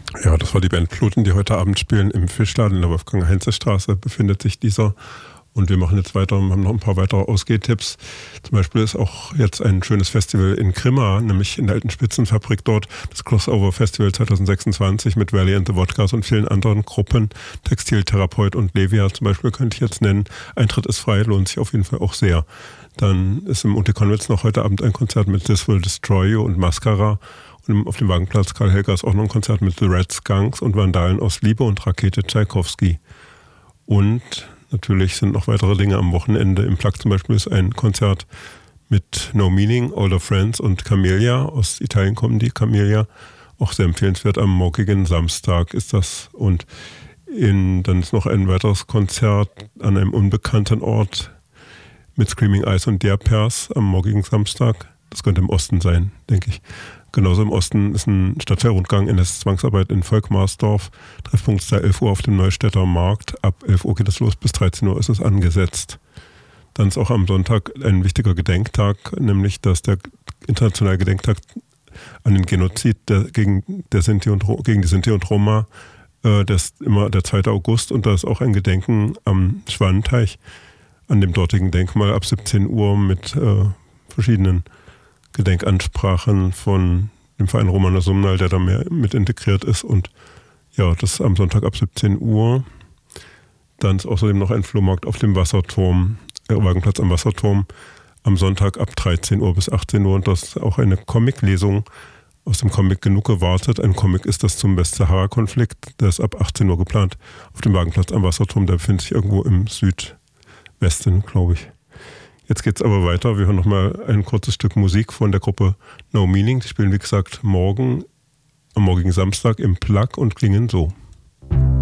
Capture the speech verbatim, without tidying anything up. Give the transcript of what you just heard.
Ja, das war die Band Pluten, die heute Abend spielen im Fischladen in der Wolfgang-Heinze-Straße befindet sich dieser. Und wir machen jetzt weiter und haben noch ein paar weitere Ausgehtipps. Zum Beispiel ist auch jetzt ein schönes Festival in Grimma, nämlich in der alten Spitzenfabrik dort, das Crossover Festival zwanzig sechsundzwanzig mit Valley and the Vodkas und vielen anderen Gruppen. Textiltherapeut und Levia zum Beispiel könnte ich jetzt nennen. Eintritt ist frei, lohnt sich auf jeden Fall auch sehr. Dann ist im Ute Konwitz noch heute Abend ein Konzert mit This Will Destroy You und Mascara. Und auf dem Wagenplatz Karl Helger ist auch noch ein Konzert mit The Red Skunks und Vandalen aus Liebe und Rakete Tchaikovsky. Und natürlich sind noch weitere Dinge am Wochenende. Im Plug zum Beispiel ist ein Konzert mit No Meaning, Older Friends und Camellia. Aus Italien kommen die Camellia. Auch sehr empfehlenswert. Am morgigen Samstag ist das. Und in, dann ist noch ein weiteres Konzert an einem unbekannten Ort mit Screaming Eyes und Der Pers am morgigen Samstag. Das könnte im Osten sein, denke ich. Genauso im Osten ist ein Stadtteilrundgang in der Zwangsarbeit in Volkmarsdorf. Treffpunkt ist da elf Uhr auf dem Neustädter Markt. Ab elf Uhr geht es los, bis dreizehn Uhr ist es angesetzt. Dann ist auch am Sonntag ein wichtiger Gedenktag, nämlich dass der internationale Gedenktag an den Genozid der, gegen, der Sinti und, gegen die Sinti und Roma. Äh, das ist immer der zweite August und da ist auch ein Gedenken am Schwanenteich, an dem dortigen Denkmal ab siebzehn Uhr mit äh, verschiedenen Gedenkansprachen von dem Verein Romana Sumnal, der da mehr mit integriert ist. Und ja, das ist am Sonntag ab siebzehn Uhr. Dann ist außerdem noch ein Flohmarkt auf dem Wasserturm, äh, Wagenplatz am Wasserturm, am Sonntag ab dreizehn Uhr bis achtzehn Uhr. Und das ist auch eine Comic-Lesung aus dem Comic Genug gewartet. Ein Comic ist das zum Westsahara-Konflikt. Der ist ab achtzehn Uhr geplant auf dem Wagenplatz am Wasserturm. Der befindet sich irgendwo im Südwesten, glaube ich. Jetzt geht's aber weiter. Wir hören nochmal ein kurzes Stück Musik von der Gruppe No Meaning. Die spielen, wie gesagt, morgen, am morgigen Samstag im Plug und klingen so.